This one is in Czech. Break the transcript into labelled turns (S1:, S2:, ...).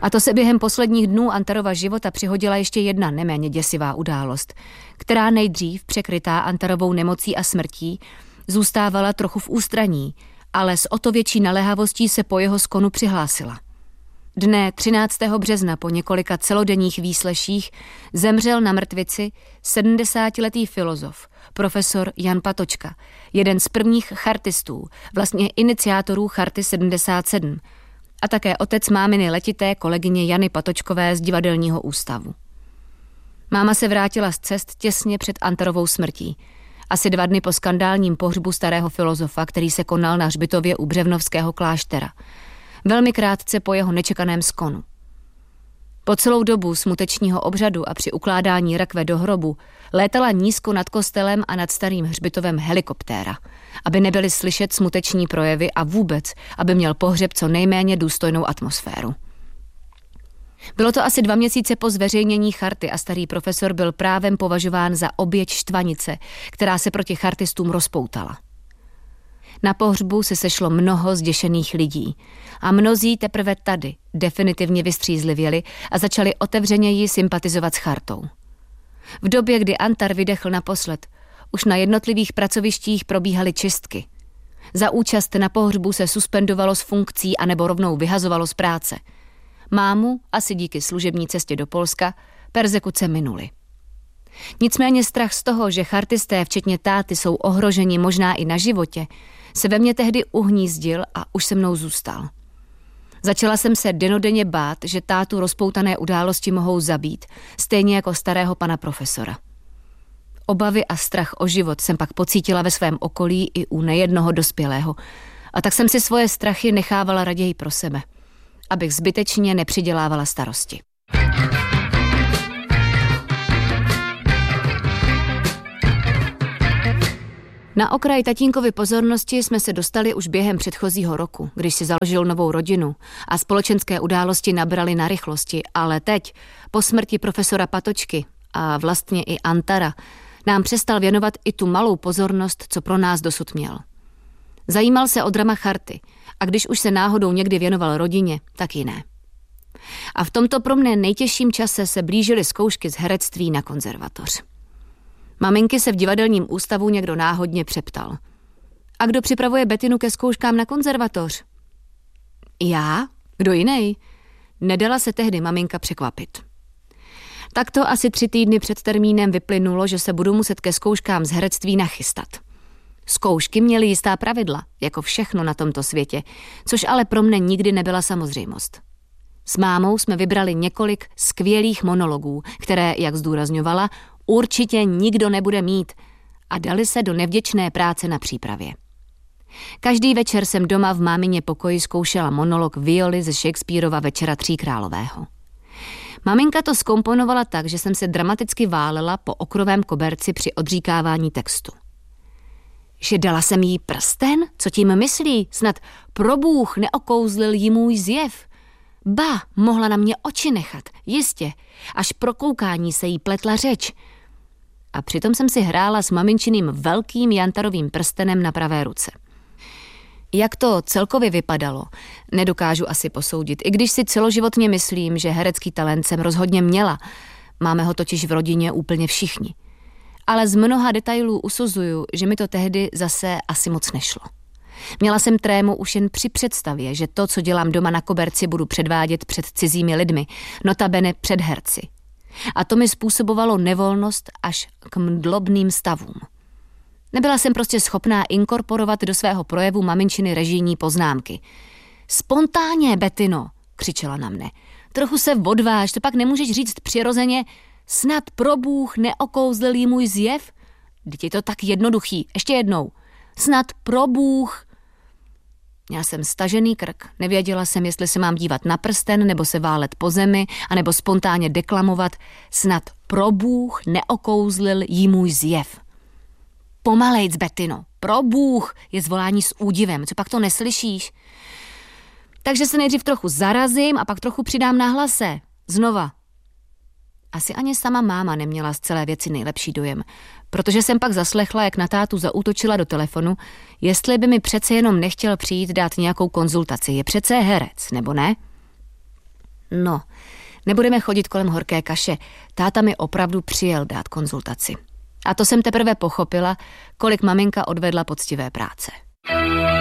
S1: A to se během posledních dnů Antarova života přihodila ještě jedna neméně děsivá událost, která nejdřív, překrytá Antarovou nemocí a smrtí, zůstávala trochu v ústraní, ale s o to větší naléhavostí se po jeho skonu přihlásila. Dne 13. března po několika celodenních výsleších zemřel na mrtvici 70letý filozof, profesor Jan Patočka, jeden z prvních chartistů, vlastně iniciátorů Charty 77, a také otec máminy letité kolegyně Jany Patočkové z Divadelního ústavu. Máma se vrátila z cest těsně před Antarovou smrtí, asi 2 dny po skandálním pohřbu starého filozofa, který se konal na hřbitově u Břevnovského kláštera, velmi krátce po jeho nečekaném skonu. Po celou dobu smutečního obřadu a při ukládání rakve do hrobu létala nízko nad kostelem a nad starým hřbitovem helikoptéra, aby nebyly slyšet smuteční projevy a vůbec, aby měl pohřeb co nejméně důstojnou atmosféru. Bylo to asi 2 měsíce po zveřejnění charty a starý profesor byl právem považován za oběť štvanice, která se proti chartistům rozpoutala. Na pohřbu se sešlo mnoho zděšených lidí a mnozí teprve tady definitivně vystřízlivěli a začali otevřeněji sympatizovat s chartou. V době, kdy Antar vydechl naposled, už na jednotlivých pracovištích probíhaly čistky. Za účast na pohřbu se suspendovalo z funkcí anebo rovnou vyhazovalo z práce. Mámu, asi díky služební cestě do Polska, perzekuce minuly. Nicméně strach z toho, že chartisté, včetně táty, jsou ohroženi možná i na životě, se ve mně tehdy uhnízdil a už se mnou zůstal. Začala jsem se dennodenně bát, že tátu rozpoutané události mohou zabít, stejně jako starého pana profesora. Obavy a strach o život jsem pak pocítila ve svém okolí i u nejednoho dospělého, a tak jsem si svoje strachy nechávala raději pro sebe, abych zbytečně nepřidělávala starosti. Na okraj tatínkovy pozornosti jsme se dostali už během předchozího roku, když si založil novou rodinu a společenské události nabraly na rychlosti, ale teď, po smrti profesora Patočky a vlastně i Antara, nám přestal věnovat i tu malou pozornost, co pro nás dosud měl. Zajímal se o drama charty a když už se náhodou někdy věnoval rodině, tak jiné. A v tomto pro mne nejtěžším čase se blížily zkoušky z herectví na konzervatoř. Maminky se v divadelním ústavu někdo náhodně přeptal. A kdo připravuje Bettinu ke zkouškám na konzervatoř? Já? Kdo jiný? Nedala se tehdy maminka překvapit. Takto asi 3 týdny před termínem vyplynulo, že se budu muset ke zkouškám z herectví nachystat. Zkoušky měly jistá pravidla, jako všechno na tomto světě, což ale pro mne nikdy nebyla samozřejmost. S mámou jsme vybrali několik skvělých monologů, které, jak zdůrazňovala, určitě nikdo nebude mít, a dali se do nevděčné práce na přípravě. Každý večer jsem doma v mámině pokoji zkoušela monolog Violy ze Shakespearova Večera 3 králového. Maminka to zkomponovala tak, že jsem se dramaticky válela po okrovém koberci při odříkávání textu. Že dala jsem jí prsten? Co tím myslí? Snad probůh neokouzlil jí můj zjev. Ba, mohla na mě oči nechat, jistě, až pro koukání se jí pletla řeč. A přitom jsem si hrála s maminčiným velkým jantarovým prstenem na pravé ruce. Jak to celkově vypadalo, nedokážu asi posoudit, i když si celoživotně myslím, že herecký talent jsem rozhodně měla. Máme ho totiž v rodině úplně všichni. Ale z mnoha detailů usuzuju, že mi to tehdy zase asi moc nešlo. Měla jsem trému už jen při představě, že to, co dělám doma na koberci, budu předvádět před cizími lidmi, notabene před herci. A to mi způsobovalo nevolnost až k mdlobným stavům. Nebyla jsem prostě schopná inkorporovat do svého projevu maminčiny režijní poznámky. Spontánně, Bettino, křičela na mne. Trochu se odváž, to pak nemůžeš říct přirozeně, snad probůh neokouzlil jí můj zjev? Vždyť je to tak jednoduchý, ještě jednou. Snad probůh. Měla jsem stažený krk, nevěděla jsem, jestli se mám dívat na prsten, nebo se válet po zemi, anebo spontánně deklamovat, snad probůh neokouzlil jí můj zjev. Pomalejc, Bettino, probůh je zvolání s údivem, co pak to neslyšíš? Takže se nejdřív trochu zarazím a pak trochu přidám na hlase. Znova. Asi ani sama máma neměla z celé věci nejlepší dojem, protože jsem pak zaslechla, jak na tátu zaútočila do telefonu, jestli by mi přece jenom nechtěl přijít dát nějakou konzultaci. Je přece herec, nebo ne? No, nebudeme chodit kolem horké kaše. Táta mi opravdu přijel dát konzultaci. A to jsem teprve pochopila, kolik maminka odvedla poctivé práce.